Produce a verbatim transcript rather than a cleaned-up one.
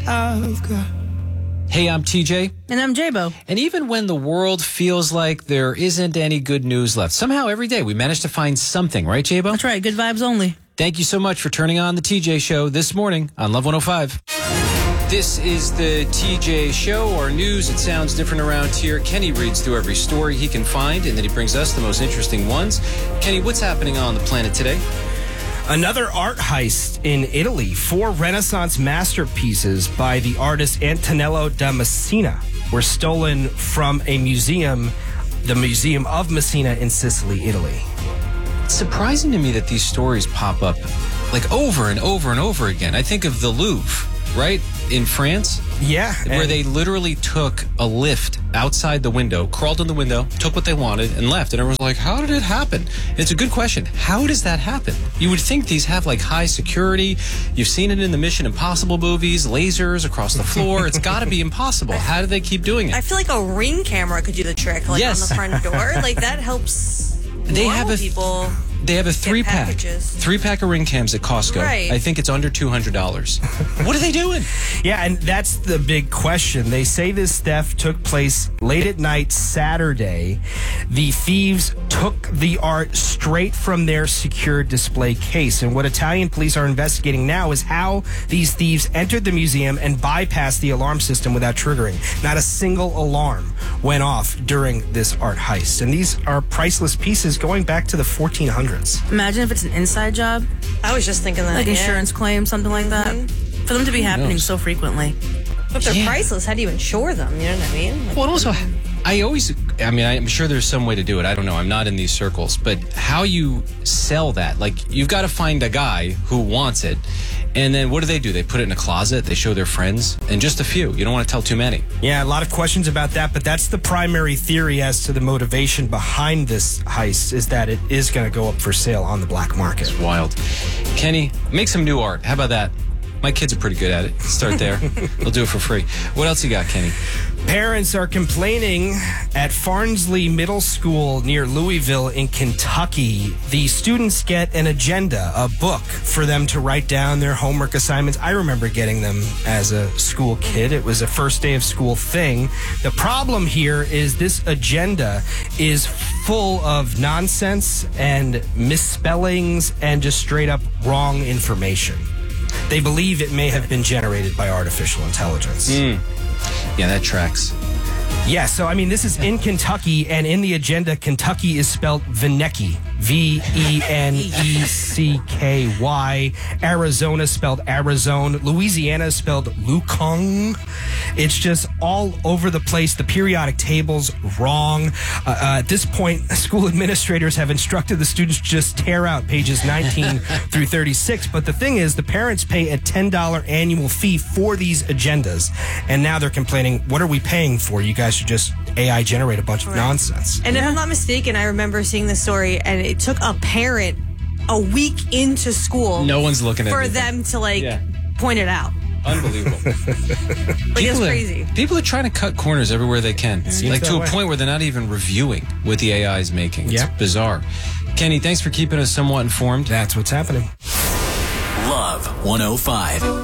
I've got. Hey, I'm T J. And I'm J-Bo. And even when the world feels like there isn't any good news left, somehow every day we manage to find something, right, J-Bo? That's right. Good vibes only. Thank you so much for turning on the T J Show this morning on Love one oh five. This is the T J Show, our news. It sounds different around here. Kenny reads through every story he can find, and then he brings us the most interesting ones. Kenny, what's happening on the planet today? Another art heist in Italy. Four Renaissance masterpieces by the artist Antonello da Messina were stolen from a museum, the Museum of Messina in Sicily, Italy. It's surprising to me that these stories pop up like over and over and over again. I think of the Louvre, right, in France? Yeah. Where they literally took a lift outside the window, crawled in the window, took what they wanted, and left. And everyone's like, how did it happen? And it's a good question. How does that happen? You would think these have, like, high security. You've seen it in the Mission Impossible movies, lasers across the floor. It's got to be impossible. How do they keep doing it? I feel like a Ring camera could do the trick, like Yes. on the front door. Like, that helps They normal have a th- people. They have a three-pack. packages. Three-pack of Ring cams at Costco. Right. I think it's under two hundred dollars. What are they doing? Yeah, and that's the big question. They say this theft took place late at night Saturday. The thieves took the art straight from their secure display case. And what Italian police are investigating now is how these thieves entered the museum and bypassed the alarm system without triggering. Not a single alarm went off during this art heist. And these are priceless pieces going back to the fourteen hundreds. Imagine if it's an inside job, I was just thinking that. like yeah. insurance claims, something like that. For them to be happening knows? so frequently. But they're Yeah. priceless. How do you insure them? You know what I mean? Like, Well, and also, I always, I mean, I'm sure there's some way to do it. I don't know. I'm not in these circles. But how you sell that, like, you've got to find a guy who wants it. And then what do they do? They put it in a closet. They show their friends. And just a few. You don't want to tell too many. Yeah, a lot of questions about that, but that's the primary theory as to the motivation behind this heist, is that it is going to go up for sale on the black market. Wild. Kenny, make some new art. How about that? My kids are pretty good at it. Start there. They'll do it for free. What else you got, Kenny? Parents are complaining at Farnsley Middle School near Louisville in Kentucky. The students get an agenda, a book for them to write down their homework assignments. I remember getting them as a school kid. It was a first day of school thing. The problem here is this agenda is full of nonsense and misspellings and just straight up wrong information. They believe it may have been generated by artificial intelligence. Mm. Yeah, that tracks. Yeah, so I mean, this is in Kentucky, and in the agenda, Kentucky is spelled Venecki. V E N E C K Y. Arizona spelled Arizona. Louisiana is spelled Lukong. It's just all over the place. The periodic table's wrong. Uh, uh, at this point, school administrators have instructed the students to just tear out pages nineteen through thirty-six. But the thing is, the parents pay a ten dollars annual fee for these agendas. And now they're complaining, what are we paying for? You guys should just A I generate a bunch of Right. nonsense. And if I'm not mistaken, I remember seeing this story, and it took a parent a week into school No one's looking at for anything. them to, like, Yeah. point it out. Unbelievable. Like, it's People are- crazy. People are trying to cut corners everywhere they can. Seems Like that to a way. point where they're not even reviewing what the A I is making. It's Yeah. bizarre. Kenny, thanks for keeping us somewhat informed. That's what's happening. Love one oh five.